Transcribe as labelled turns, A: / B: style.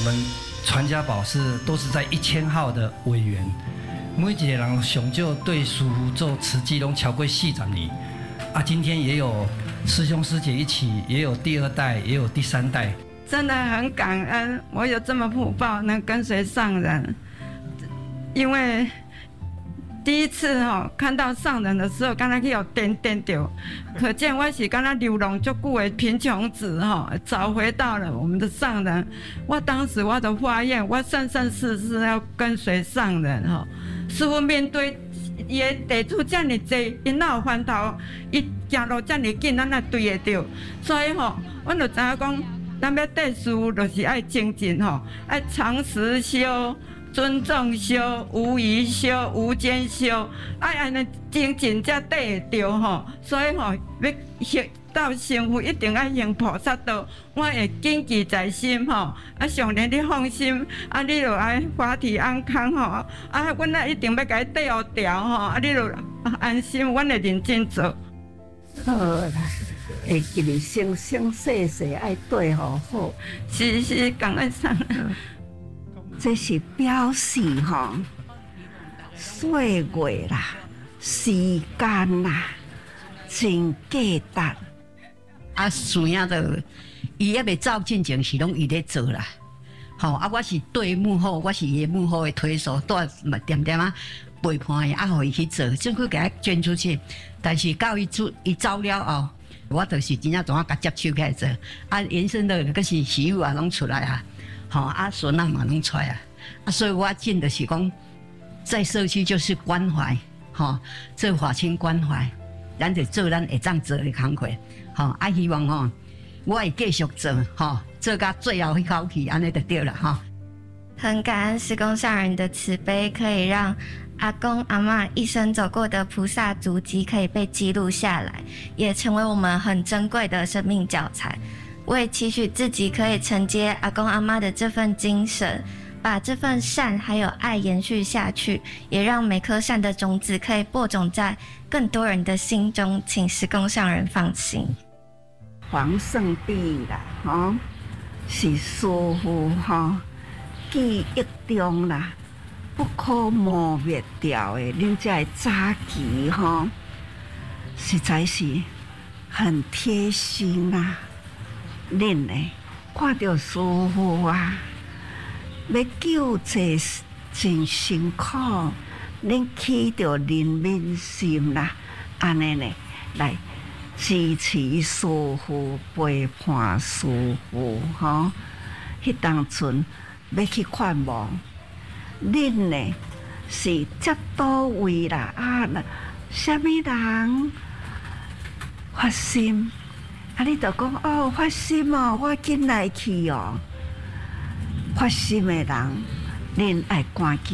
A: 们传家宝都是在1000号的委员，每一个人上少对师父做慈济拢超过40年。啊，今天也有师兄师姐一起，也有第2代，也有第3代。
B: 真的很感恩，我有这么福报能跟随上人，因为第一次看到上人的时候，刚才去有点到，可见我是刚才流浪足久的贫穷子找回到了我们的上人。我当时我就发愿，我生生世世要跟随上人师父面对伊的地处这么济，因哪有烦恼，伊行路这么紧，咱哪对得到？所以我就知影讲。咱要对师父，就是爱精进爱常时修、尊重修、无疑修、无间修，爱安尼精进才对得到所以要到成佛，一定要行菩萨道。我会谨记在心上人你放心，你就爱法体安康阮也一定要甲你对好调你就安心，阮会认真做。
C: 好啦。会记你生生世世爱对好，
B: 是感恩上人。
C: 这是表示岁月啦、时间啦，真价值。
D: 孙仔就伊还未走进前是拢伊咧做啦。我是对幕后，我是伊幕后的推手，点点陪伴伊，互伊去做，总去给他捐出去。但是到伊走了后。我就是真正怎甲接手起来做，延伸的个是媳妇拢出来孙仔嘛拢出来所以我进的是讲，在社区就是关怀，做华清关怀，咱就做咱会当做的工课，希望我会继续做，做到最后一口气，安尼就对了
E: 很感恩师公上人的慈悲，可以让阿公阿嬷一生走过的菩萨足迹可以被记录下来，也成为我们很珍贵的生命教材。我也期许自己可以承接阿公阿嬷的这份精神，把这份善还有爱延续下去，也让每颗善的种子可以播种在更多人的心中，请师公上人放心。
C: 黄圣帝啦，是师父记忆中啦。不可磨灭掉的，恁这的早期实在是很贴心恁看到师父要救济真辛苦，恁起着怜悯心安尼来支持师父、陪伴师父迄当阵要去看望。恁是接倒位啦什么人发心你就讲发心我紧来去发心的人恁爱赶紧